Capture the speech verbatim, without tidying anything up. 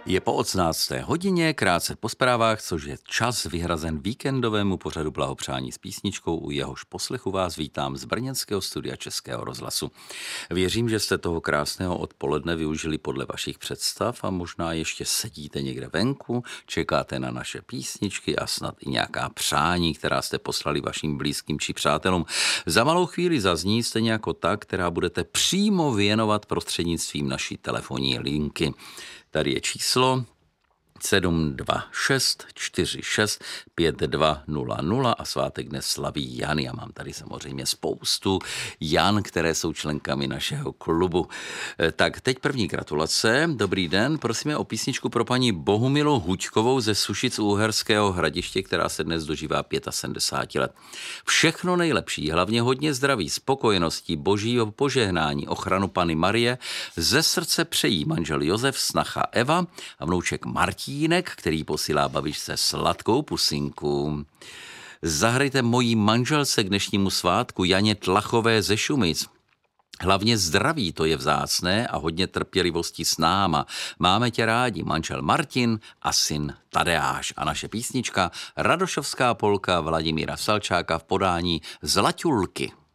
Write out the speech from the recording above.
Je po osmnácté hodině, krátce po zprávách, což je čas vyhrazen víkendovému pořadu Blahopřání s písničkou, u jehož poslechu vás vítám z brněnského studia Českého rozhlasu. Věřím, že jste toho krásného odpoledne využili podle vašich představ a možná ještě sedíte někde venku, čekáte na naše písničky a snad i nějaká přání, která jste poslali vašim blízkým či přátelům. Za malou chvíli zazní stejně jako ta, která budete přímo věnovat prostřednictvím naší telefonní linky. Tady je číslo sedm dva šest čtyři šest pět dva nula nula a svátek dnes slaví Jan. Já mám tady samozřejmě spoustu Jan, které jsou členkami našeho klubu. Tak teď první gratulace. Dobrý den, prosíme o písničku pro paní Bohumilu Huďkovou ze Sušic u Uherského Hradiště, která se dnes dožívá sedmdesát pět let. Všechno nejlepší, hlavně hodně zdraví, spokojenosti, božího požehnání, ochranu Panny Marie. Ze srdce přejí manžel Josef, snacha Eva a vnouček Martin, který posílá babičce sladkou pusinku. Zahrajte mojí manželce k dnešnímu svátku Janě Tlachové ze Šumic. Hlavně zdraví, to je vzácné, a hodně trpělivosti s náma. Máme tě rádi, manžel Martin a syn Tadeáš. A naše písnička Radošovská polka Vladimíra Salčáka v podání Zlatulky.